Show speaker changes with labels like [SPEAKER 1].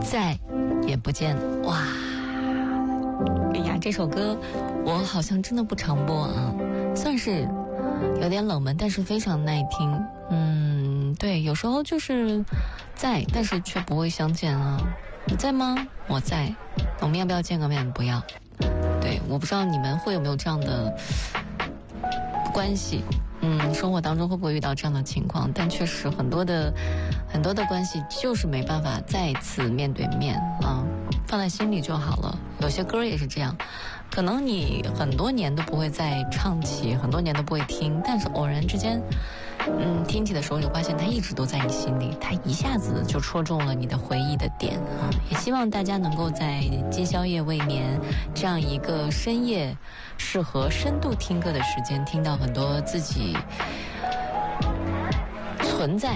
[SPEAKER 1] 再也不见。哇，哎呀，这首歌我好像真的不常播啊，算是有点冷门，但是非常耐听。对，有时候就是在，但是却不会相见啊。你在吗？我在。我们要不要见个面？不要。对，我不知道你们会有没有这样的关系。生活当中会不会遇到这样的情况？但确实很多的关系就是没办法再次面对面啊，放在心里就好了。有些歌也是这样，可能你很多年都不会再唱起，很多年都不会听，但是偶然之间听起的时候，就发现它一直都在你心里，它一下子就戳中了你的回忆的点啊！也希望大家能够在今宵夜未眠这样一个深夜适合深度听歌的时间，听到很多自己存在